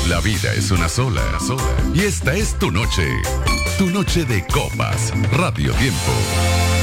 La vida es una sola. Y esta es tu noche. Tu noche de copas. Radio Tiempo.